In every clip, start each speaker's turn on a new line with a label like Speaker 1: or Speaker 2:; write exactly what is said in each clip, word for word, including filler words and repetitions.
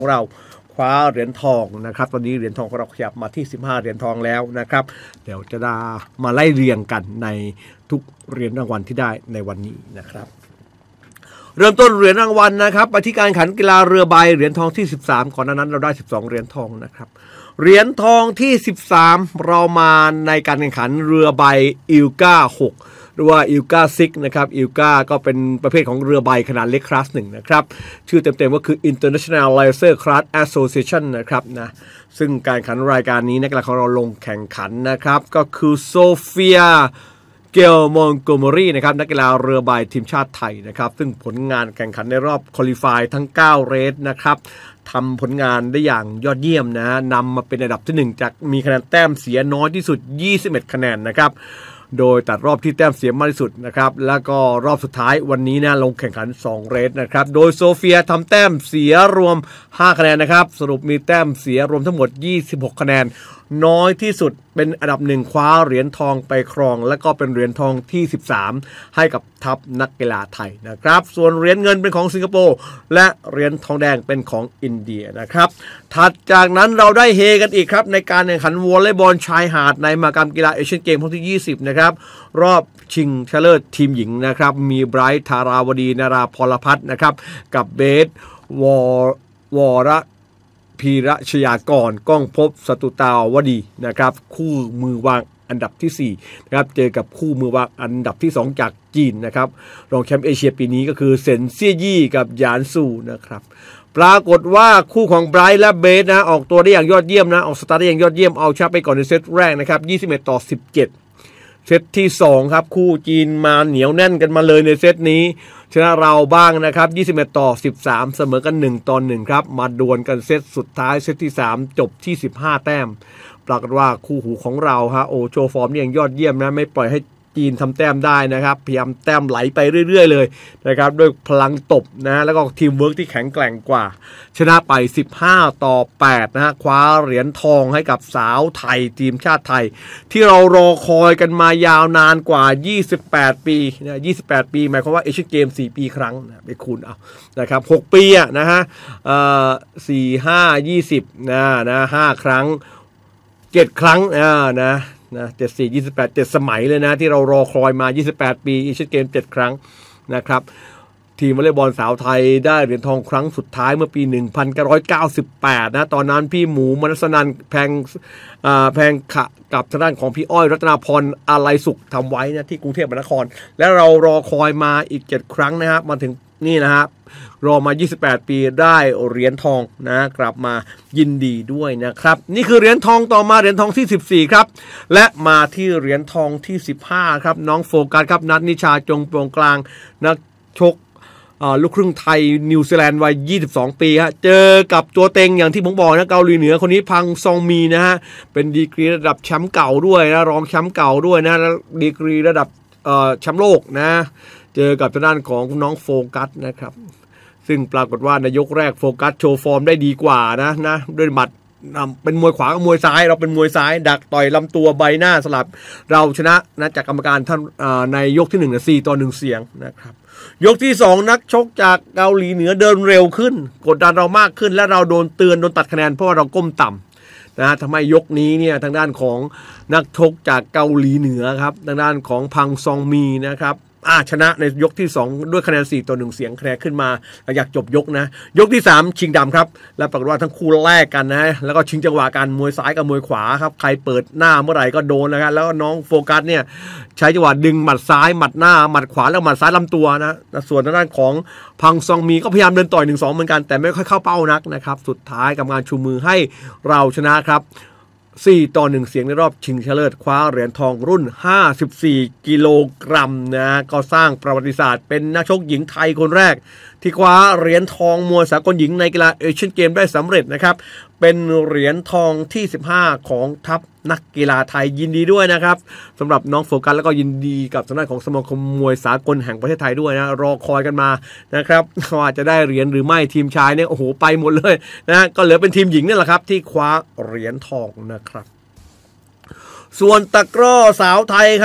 Speaker 1: ของเราคว้าเหรียญทองนะครับตอนนี้เหรียญทองของเราขยับมาที่สิบห้าเหรียญทองแล้วนะครับเดี๋ยวจะมาไล่เรียงกันในทุกเหรียญรางวัลที่ได้ในวันนี้นะครับเริ่มต้นเหรียญรางวัลนะครับไปที่การแข่งขันกีฬาเรือใบเหรียญทองที่สิบสามก่อนหน้านั้นเราได้สิบสองเหรียญทองนะครับเหรียญทองที่สิบสามเรามาในการแข่งขันเรือใบอิลกาหกหรือว่าอิลกาซิกนะครับอิลกาก็เป็นประเภทของเรือใบขนาดเล็กคลาสหนึ่งนะครับชื่อเต็มๆก็คือ International Laser Class Association นะครับนะซึ่งการแข่งขันรายการนี้นักกีฬาของเราลงแข่งขันนะครับก็คือโซเฟียเกลมอนโกเมอรี่นะครับนักกีฬาเรือใบทีมชาติไทยนะครับซึ่งผลงานแข่งขันในรอบควอลิฟายทั้งเก้าเรสนะครับทำผลงานได้อย่างยอดเยี่ยมนะนำมาเป็นอันดับที่หนึ่งจากมีคะแนนแต้มเสียน้อยที่สุดยี่สิบเอ็ดคะแนนนะครับโดยตัดรอบที่แต้มเสียมากที่สุดนะครับแล้วก็รอบสุดท้ายวันนี้นะลงแข่งขันสองเรสนะครับโดยโซเฟียทำแต้มเสียรวมห้าคะแนนนะครับสรุปมีแต้มเสียรวมทั้งหมดยี่สิบหกคะแนนน้อยที่สุดเป็นอันดับหนึ่งคว้าเหรียญทองไปครองและก็เป็นเหรียญทองที่สิบสามให้กับทัพนักกีฬาไทยนะครับส่วนเหรียญเงินเป็นของสิงคโปร์และเหรียญทองแดงเป็นของอินเดียนะครับถัดจากนั้นเราได้เฮกันอีกครับในการแข่งขันวอลเลย์บอลชายหาดในมหกรรมกีฬาเอเชียนเกมครั้งที่ยี่สิบนะครับรอบชิงชนะเลิศทีมหญิงนะครับมีไบรท์ธาราวดีนาราพลพัฒน์นะครับกับเบสวอวอระพีระชยากรก้องภพสตุตาวดีนะครับคู่มือวางอันดับที่สี่นะครับเจอกับคู่มือวางอันดับที่สองจากจีนนะครับรองแชมป์เอเชียปีนี้ก็คือเซนเซี่ยยี่กับหยานซูนะครับปรากฏว่าคู่ของไบรท์และเบสนะออกตัวได้อย่างยอดเยี่ยมนะออกสตาร์ทได้อย่างยอดเยี่ยมเอาชนะไปก่อนในเซตแรกนะครับยี่สิบเอ็ดต่อสิบเจ็ดเซตที่สองครับคู่จีนมาเหนียวแน่นกันมาเลยในเซตนี้ชนะเราบ้างนะครับยี่สิบเอ็ดต่อสิบสามเสมอกันหนึ่งต่อหนึ่งครับมาดวลกันเซตสุดท้ายเซตที่สามจบที่สิบห้าแต้มปรากฏว่าคู่หูของเราฮะโอโชว์ฟอร์มนี่ยังยอดเยี่ยมนะไม่ปล่อยให้จีนทำแต้มได้นะครับพยายามแต้มไหลไปเรื่อยๆเลยนะครับด้วยพลังตบนะแล้วก็ทีมเวิร์กที่แข็งแกร่งกว่าชนะไปสิบห้าต่อแปดนะฮะคว้าเหรียญทองให้กับสาวไทยทีมชาติไทยที่เรารอคอยกันมายาวนานกว่ายี่สิบแปดปีนะยี่สิบแปดปีหมายความว่าเอเชียนเกมสี่ปีครั้งนะไปคูณเอานะครับหกปีอ่ะนะฮะเอ่อสี่ ห้า ยี่สิบนะนะห้าครั้งเจ็ดครั้งอ่านะนะเจ็ดสี่ ยี่สิบแปด เจ็ดสมัยเลยนะที่เรารอคอยมายี่สิบแปดปีเอเชียนเกมเจ็ดครั้งนะครับทีมวอลเลย์บอลสาวไทยได้เหรียญทองครั้งสุดท้ายเมื่อปีหนึ่งพันเก้าร้อยเก้าสิบแปดนะตอนนั้นพี่หมูมนัสนันแพงอ่าแพงขะกับทางด้านของพี่อ้อยรัตนาพรอาลัยสุขทำไว้นะที่กรุงเทพมหานครและเรารอคอยมาอีกเจ็ดครั้งนะครับมาถึงนี่นะครับรอมายี่สิบแปดปีได้เหรียญทองนะกลับมายินดีด้วยนะครับนี่คือเหรียญทองต่อมาเหรียญทองที่สิบสี่ครับและมาที่เหรียญทองที่สิบห้าครับน้องโฟกัสครับนัทนิชาจงโปร่งกลางนักชกลูกครึ่งไทยนิวซีแลนด์วัยยี่สิบสองปีฮะเจอกับตัวเต็งอย่างที่ผมบอกนะเกาหลีเหนือคนนี้พังซองมีนะฮะเป็นดีกรีระดับแชมป์เก่าด้วยนะรองแชมป์เก่าด้วยนะดีกรีระดับแชมป์โลกนะเจอกับทางด้านของน้องโฟกัสนะครับซึ่งปรากฏว่าในยกแรกโฟกัสโชว์ฟอร์มได้ดีกว่านะนะด้วยหมัดเป็นมวยขวากับมวยซ้ายเราเป็นมวยซ้ายดักต่อยลำตัวใบหน้าสลับเราชนะนะจากกรรมการท่านในยกที่หนึ่งนะสี่ต่อหนึ่งเสียงนะครับยกที่สองนักชกจากเกาหลีเหนือเดินเร็วขึ้นกดดันเรามากขึ้นและเราโดนเตือนโดนตัดคะแนนเพราะว่าเราก้มต่ำนะทำให้ยกนี้เนี่ยทางด้านของนักชกจากเกาหลีเหนือครับทางด้านของพังซองมีนะครับอ่าชนะในยกที่สองด้วยคะแนนสี่ต่อหนึ่งเสียงคะแนนขึ้นมาอยากจบยกนะยกที่สามชิงดำครับและปรากฏว่าทั้งคู่แลกกันนะแล้วก็ชิงจังหวะกันมวยซ้ายกับมวยขวาครับใครเปิดหน้าเมื่อไหร่ก็โดนนะครับแล้วน้องโฟกัสเนี่ยใช้จังหวะดึงหมัดซ้ายหมัดหน้าหมัดขวาแล้วหมัดซ้ายลำตัวนะส่วนทางด้านของพังซองมีก็พยายามเดินต่อย หนึ่งสอง เหมือนกันแต่ไม่ค่อยเข้าเป้านักนะครับสุดท้ายกรรมการชูมือให้เราชนะครับสี่ต่อหนึ่งเสียงในรอบชิงชนะเลิศคว้าเหรียญทองรุ่นห้าสิบสี่กิโลกรัมนะก็สร้างประวัติศาสตร์เป็นนักชกหญิงไทยคนแรกที่คว้าเหรียญทองมวยสากลหญิงในกีฬาเอเชียนเกมได้สำเร็จนะครับเป็นเหรียญทองที่สิบห้าของทัพนักกีฬาไทยยินดีด้วยนะครับสำหรับน้องโฟกัสแล้วก็ยินดีกับทางด้านของสมาคมมวยสากลแห่งประเทศไทยด้วยนะรอคอยกันมานะครับว่าจะได้เหรียญหรือไม่ทีมชายเนี่ยโอ้โหไปหมดเลยนะก็เหลือเป็นทีมหญิงนี่แหละครับที่คว้าเหรียญทองนะครับส่วนตะกร้อสาวไทยครับ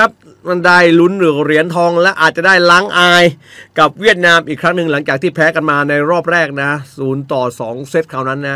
Speaker 1: มันได้ลุ้นเหรียญทองและอาจจะได้ล้างอายกับเวียดนามอีกครั้งหนึ่งหลังจากที่แพ้กันมาในรอบแรกนะศูนย์ต่อสองเซตคราวนั้นนะ